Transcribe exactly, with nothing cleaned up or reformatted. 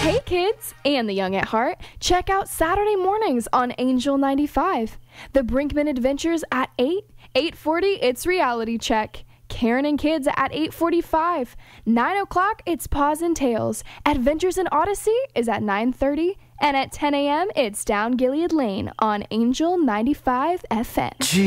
Hey kids and the young at heart, check out Saturday mornings on Angel ninety-five. The Brinkman Adventures at eight, eight forty, it's Reality Check. Karen and Kids at eight forty-five. nine o'clock, it's Paws and Tails. Adventures in Odyssey is at nine thirty. And at ten a.m., it's Down Gilead Lane on Angel ninety-five F M.